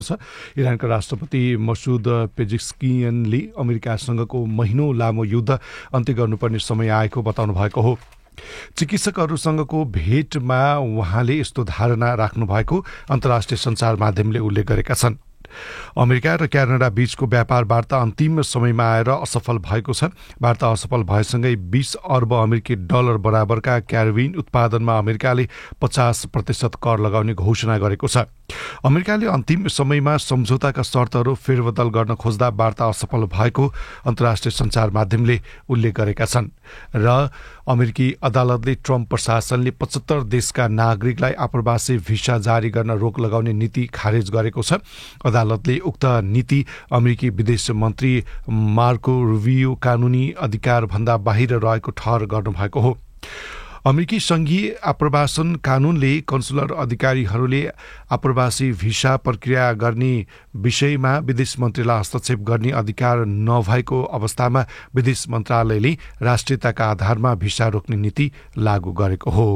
छ। इरानका राष्ट्रपति मसुद पेजेस्कियनले अमेरिकासँगको महिनौं लामो युद्ध अन्त्य गर्नुपर्ने समय आएको बताउनु भएको हो। चिकित्सकहरूसँगको भेटमा उहाँले यस्तो धारणा राख्नु भएको अन्तर्राष्ट्रिय सञ्चार माध्यमले उल्लेख गरेका छन्। अमेरिका र क्यानाडा बीचको व्यापार वार्ता अन्तिम समयमा आएर असफल भएको छ। वार्ता असफल भएसँगै 20 अर्ब अमेरिकी डलर बराबरका क्याराबिन उत्पादनमा अमेरिकाले 50% कर लगाउने घोषणा गरेको छ। अमेरिकाले अन्तिम समयमा सम्झौताका शर्तहरू फेरबदल गर्न खोज्दा वार्ता असफल भएको अन्तर्राष्ट्रिय सञ्चार माध्यमले उल्लेख गरेका छन् र अमेरिकी अदालतले ट्रम्प प्रशासनले 75 देशका नागरिकलाई आप्रवासी भिसा जारी गर्न रोक लगाउने नीति खारेज गरेको छ। अदालतले उक्त नीति अमेरिकी विदेश मन्त्री मार्को रुबियो कानूनी अधिकार भन्दा बाहिर रहेको ठहर गर्नुभएको हो। अमेरिकी संघीय आप्रवासन कानूनले कन्सुलर अधिकारीहरूले आप्रवासी भिसा प्रक्रिया गर्ने विषयमा विदेश मन्त्रीलाई हस्तक्षेप गर्ने अधिकार नभएको अवस्थामा विदेश मन्त्रालयले राष्ट्रियताका आधारमा भिसा रोक्ने नीति लागू गरेको हो।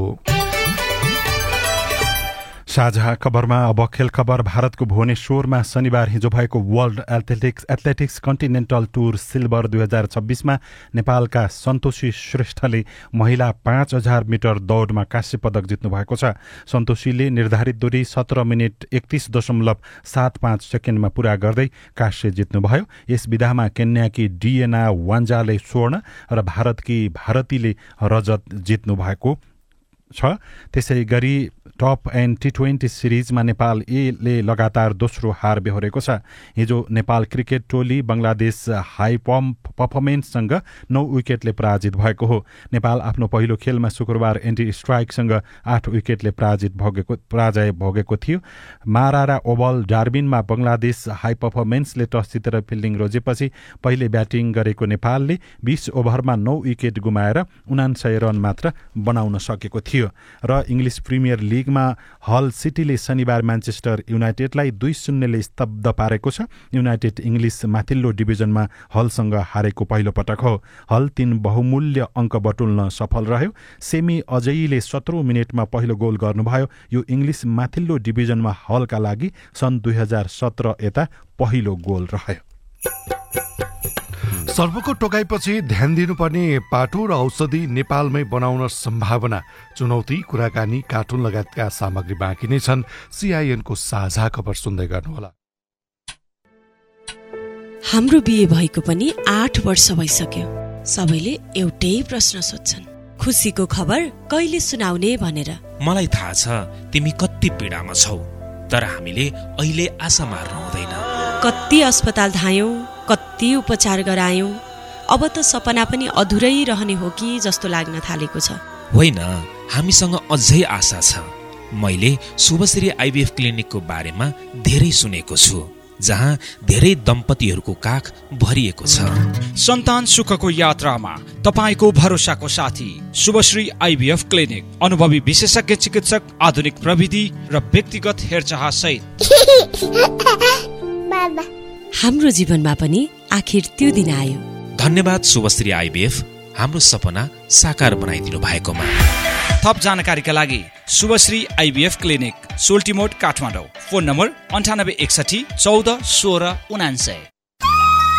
साझा खबरमा अब खेल खबर। भारतको भुवनेश्वरमा शनिबार हिजो भएको world athletics continental tour silver 2026मा नेपालका सन्तोषी श्रेष्ठले महिला 5000 मिटर दौडमा काँस्य पदक जित्नु भएको छ। सन्तोषीले निर्धारित दूरी 17 मिनेट 31.75 सेकेन्डमा पूरा गर्दै काँस्य जित्नुभयो। यस विधामा केन्याकी डिएना वान्जाले स्वर्ण र भारतकी भारतीले रजत जित्नु भएको छ। त्यसै गरी टप एन्ड T20 सिरिजमा नेपाल ले लगातार दोस्रो हार बेहोरेको छ। हिजो नेपाल क्रिकेट टोली बंगलादेश हाई पर्फर्मेन्ससँग 9 विकेटले पराजित भएको हो। नेपाल आफ्नो पहिलो खेलमा शुक्रबार एन्टी स्ट्राइकसँग 8 विकेटले पराजय भोगेको थियो। मारारा ओभल डार्बिनमा बंगलादेश हाई पर्फर्मेन्सले टस जितेर फिल्डिङ रोजेपछि पहिले ब्याटिङ गरेको नेपालले 20 ओभरमा 9 विकेट गुमाएर 79 रन मात्र बनाउन सकेको थियो। र इङ्ग्लिस प्रिमियर लिगमा हल सिटीले शनिबार म्यान्चेस्टर युनाइटेडलाई 2-0 ले स्तब्ध पारेको छ। युनाइटेड इङ्ग्लिस माथिल्लो डिभिजनमा हलसँग हारेको पहिलो पटक हो। हल 3 बहुमूल्य अङ्क बटुल्न सफल रह्यो। सेमी अजयले 17 मिनेटमा पहिलो गोल गर्नुभयो। यो इङ्ग्लिस माथिल्लो डिभिजनमा हलका लागि सन् 2017 यता पहिलो गोल रह्यो। सर्वको टोकाइपछि ध्यान दिनुपर्ने पाटो र औषधि नेपालमै बनाउन सम्भावना, चुनौती, कुराकानी, कार्टुन लगायतका सामग्री बाँकी नै छन्। CIN को साझा खबर सुन्दै गर्नुहोला। हाम्रो बिहे भएको पनि 8 वर्ष भइसक्यो। सबैले एउटै प्रश्न सोध्छन्, खुसीको खबर कहिले सुनाउने भनेर। मलाई थाहा छ तिमी कति पीडामा छौ, तर हामीले अहिले आशा मार्नु हुँदैन। कति अस्पताल धायौं, कति उपचार गरायौं, अब त सपना पनि अधुरै रहने हो कि जस्तो लाग्न थालेको छ। होइन, हामीसँग अझै आशा छ। मैले शुभश्री IVF क्लिनिकको बारेमा धेरै सुनेको छु, जहाँ धेरै दम्पतिहरूको काख भरिएको छ। सन्तान सुखको यात्रामा तपाईको भरोसाको साथी शुभश्री IVF क्लिनिक, अनुभवी विशेषज्ञ चिकित्सक, आधुनिक प्रविधि र व्यक्तिगत हेरचाह सहित। हाम्रो जीवनमा पनि आखिर त्यो दिन आयो। धन्यवाद शुभश्री IVF, हाम्रो सपना साकार बनाइदिनु भएकोमा। थप जानकारीका लागि Shubhashree IVF clinic, सोल्टिमोड, Kathmandu. Phone number 9861 14 16 99।